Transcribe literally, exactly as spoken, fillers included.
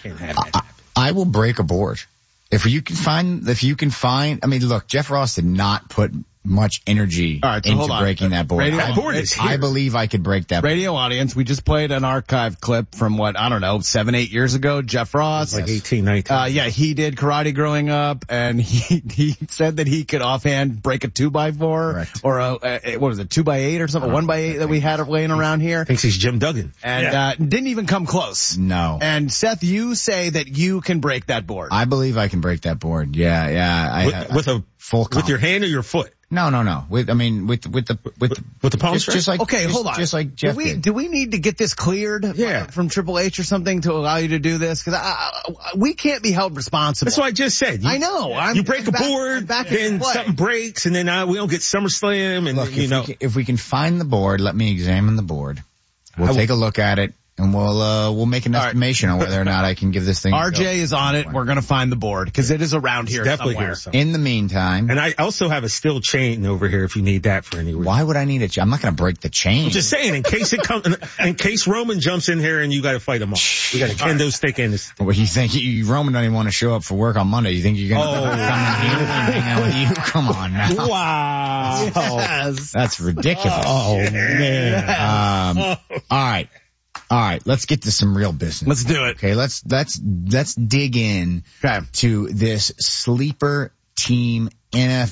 Can't have that I, I will break a board. If you can find, if you can find, I mean, look, Jeff Ross did not put much energy right, so into breaking that board. Radio, I, board is here. I believe I could break that board. Radio audience, we just played an archive clip from what, I don't know, seven, eight years ago. Jeff Ross. Like eighteen, nineteen. Uh, yeah, he did karate growing up, and he he said that he could offhand break a two by four Correct. or a, a what was it, two by eight or something, Uh, one by eight that we had laying around here, Thinks he's Jim Duggan. and Yeah. uh, didn't even come close. No. And Seth, you say that you can break that board. I believe I can break that board. Yeah, yeah. I, with, I, with a full with your confidence. hand or your foot? No, no, no. With, I mean, with, with the, with, the, With the palm just, strap? just like, Okay, just, hold on. Just like Jeff do we did. do we need to get this cleared Yeah. from Triple H or something to allow you to do this? Because I, I, we can't be held responsible. That's what I just said. You, I know. I'm, you break I'm a back- I'm board, back in then play. something breaks, and then uh, we don't get SummerSlam, and Look, you if, know. we can, if we can find the board, let me examine the board. We'll I will- take a look at it, and we'll, uh, we'll make an All right. estimation on whether or not I can give this thing a R J go. is on it. We're gonna find the board because it is around here Definitely somewhere. here somewhere. In the meantime, And I also have a steel chain over here if you need that for any reason. why would I need it? I'm not going to break the chain. I'm just saying, in case it comes, in case Roman jumps in here and you got to fight him off. We got a kendo stick in this. What you think? You, Roman doesn't even want to show up for work on Monday. You think you're going to Oh. come in here and hang out with you? Come on now. Wow. Yes. That's ridiculous. Oh, man. Um, all right. All right. Let's get to some real business. Let's do it. Okay. Let's, let's, let's dig in Okay. to this sleeper team N F L